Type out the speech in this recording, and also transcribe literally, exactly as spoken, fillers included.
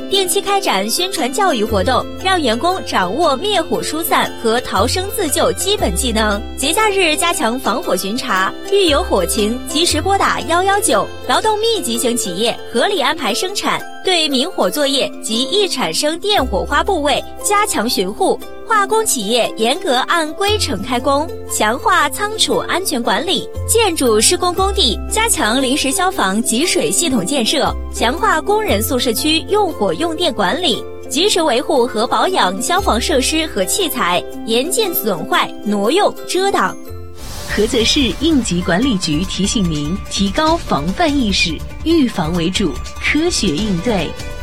定期开展宣传教育活动，让员工掌握灭火疏散和逃生自救基本技能。节假日加强防火巡查，遇有火情及时拨打一一九。劳动密集型企业合理安排生产，对明火作业及易产生电火花部位加强巡护。化工企业严格按规程开工，强化仓储安全管理；建筑施工工地加强临时消防集水系统建设，强化工人宿舍区用火用电管理，及时维护和保养消防设施和器材，严禁损坏、挪用、遮挡。 菏泽市应急管理局提醒您：提高防范意识，预防为主，科学应对。